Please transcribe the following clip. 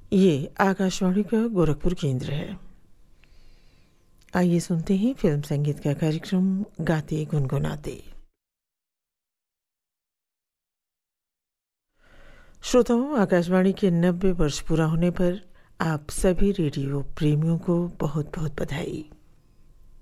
ये आकाशवाणी का गोरखपुर केंद्र है। आइए सुनते हैं फिल्म संगीत का कार्यक्रम गाते गुनगुनाते। श्रोताओं, आकाशवाणी के 90 वर्ष पूरा होने पर आप सभी रेडियो प्रेमियों को बहुत बहुत बधाई।